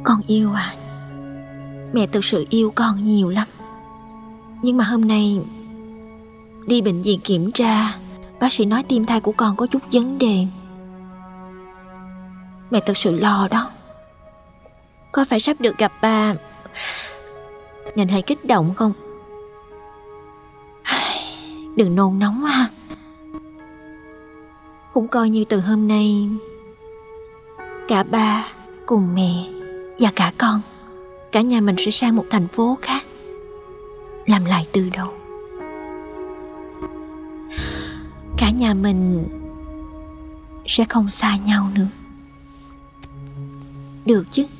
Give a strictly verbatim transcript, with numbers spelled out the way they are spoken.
Con yêu à, mẹ thực sự yêu con nhiều lắm. Nhưng mà hôm nay đi bệnh viện kiểm tra, bác sĩ nói tim thai của con có chút vấn đề. Mẹ thật sự lo đó. Có phải sắp được gặp ba nên hơi kích động không? Đừng nôn nóng ha. Cũng coi như từ hôm nay cả ba cùng mẹ và cả con, cả nhà mình sẽ sang một thành phố khác, làm lại từ đầu. Cả nhà mình sẽ không xa nhau nữa, được chứ?